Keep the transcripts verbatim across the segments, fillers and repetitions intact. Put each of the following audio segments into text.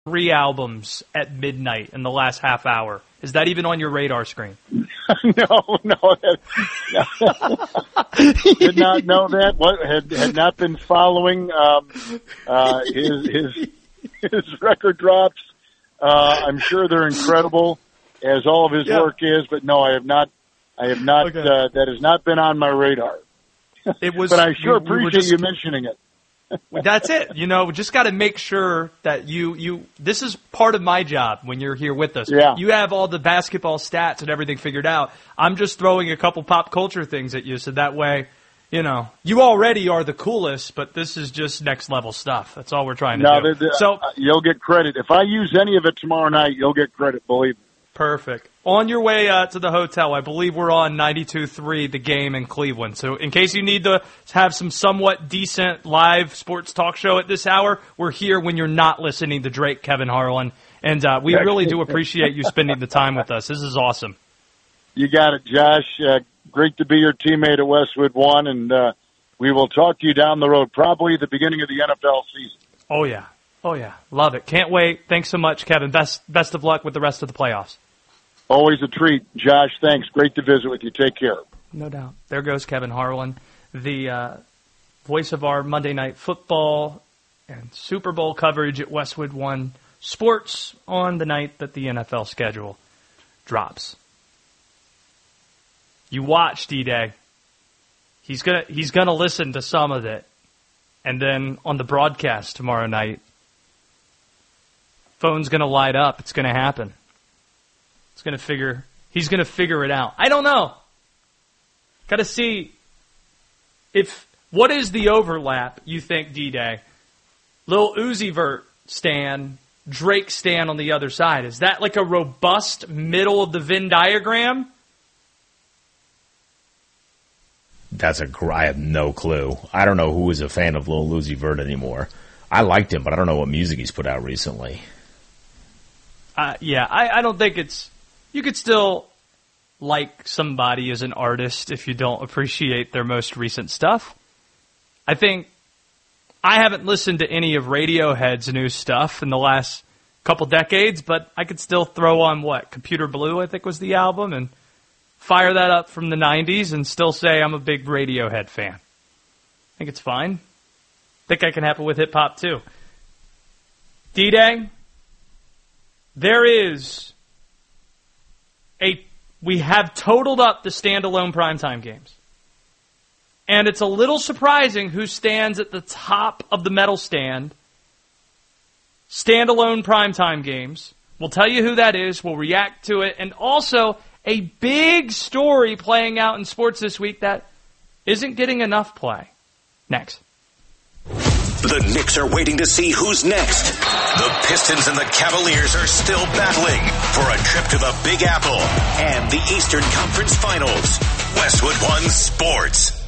three albums at midnight in the last half hour. Is that even on your radar screen? no, no. Did not know that. What had had not been following um, uh, his his his record drops. Uh, I'm sure they're incredible, as all of his yeah. work is. But no, I have not. I have not. Okay. Uh, that has not been on my radar. It was, but I sure we, appreciate we just, you mentioning it. That's it. You know, we just got to make sure that you, you, this is part of my job when you're here with us. Yeah. You have all the basketball stats and everything figured out. I'm just throwing a couple pop culture things at you so that way, you know, you already are the coolest, but this is just next level stuff. That's all we're trying to no, do. The, the, so uh, you'll get credit. If I use any of it tomorrow night, you'll get credit, believe me. Perfect. On your way uh, to the hotel, I believe we're on ninety-two point three, The Game in Cleveland. So in case you need to have some somewhat decent live sports talk show at this hour, we're here when you're not listening to Drake, Kevin Harlan. And uh, we really do appreciate you spending the time with us. This is awesome. You got it, Josh. Uh, great to be your teammate at Westwood One, and uh, we will talk to you down the road, probably at the beginning of the N F L season. Oh, yeah. Oh, yeah. Love it. Can't wait. Thanks so much, Kevin. Best best of luck with the rest of the playoffs. Always a treat. Josh, thanks. Great to visit with you. Take care. No doubt. There goes Kevin Harlan, the uh, voice of our Monday Night Football and Super Bowl coverage at Westwood One Sports on the night that the N F L schedule drops. You watch, D-Day. He's gonna he's gonna listen to some of it. And then on the broadcast tomorrow night, phone's going to light up. It's going to happen. It's going to figure, he's going to figure it out. I don't know. Got to see if, what is the overlap, you think, D-Day? Lil Uzi Vert stan, Drake stan on the other side. Is that like a robust middle of the Venn diagram? That's a. I have no clue. I don't know who is a fan of Lil Uzi Vert anymore. I liked him, but I don't know what music he's put out recently. Uh, yeah, I, I don't think it's. You could still like somebody as an artist if you don't appreciate their most recent stuff. I think I haven't listened to any of Radiohead's new stuff in the last couple decades, but I could still throw on what Computer Blue, I think, was the album, and fire that up from the nineties and still say I'm a big Radiohead fan. I think it's fine. I think I can happen with hip-hop, too. D-Day, there is a... We have totaled up the standalone primetime games. And it's a little surprising who stands at the top of the medal stand. Standalone primetime games. We'll tell you who that is. We'll react to it. And also, a big story playing out in sports this week that isn't getting enough play. Next. The Knicks are waiting to see who's next. The Pistons and the Cavaliers are still battling for a trip to the Big Apple and the Eastern Conference Finals. Westwood One Sports.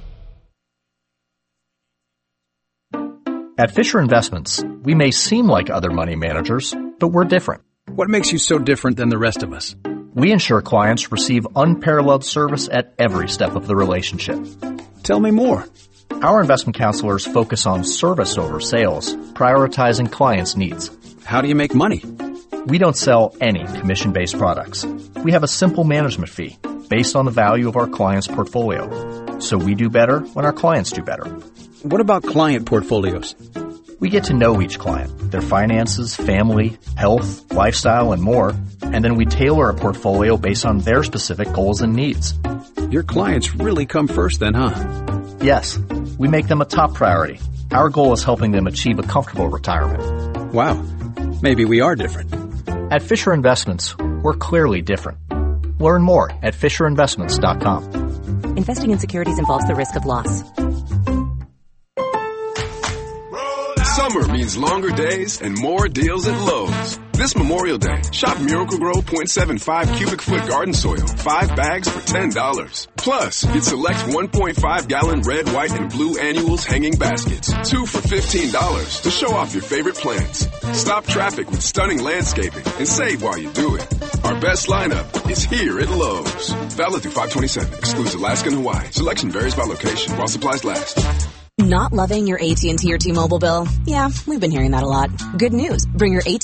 At Fisher Investments, we may seem like other money managers, but we're different. What makes you so different than the rest of us? We ensure clients receive unparalleled service at every step of the relationship. Tell me more. Our investment counselors focus on service over sales, prioritizing clients' needs. How do you make money? We don't sell any commission-based products. We have a simple management fee based on the value of our clients' portfolio. So we do better when our clients do better. What about client portfolios? We get to know each client, their finances, family, health, lifestyle, and more, and then we tailor a portfolio based on their specific goals and needs. Your clients really come first then, huh? Yes. We make them a top priority. Our goal is helping them achieve a comfortable retirement. Wow. Maybe we are different. At Fisher Investments, we're clearly different. Learn more at fisher investments dot com. Investing in securities involves the risk of loss. Summer means longer days and more deals at Lowe's. This Memorial Day, shop Miracle-Gro point seven five cubic foot garden soil, five bags for ten dollars. Plus, get select one point five gallon red, white, and blue annuals hanging baskets, two for fifteen dollars to show off your favorite plants. Stop traffic with stunning landscaping and save while you do it. Our best lineup is here at Lowe's. Valid through five twenty-seven. Excludes Alaska and Hawaii. Selection varies by location while supplies last. Not loving your A T and T or T-Mobile bill? Yeah, we've been hearing that a lot. Good news. Bring your A T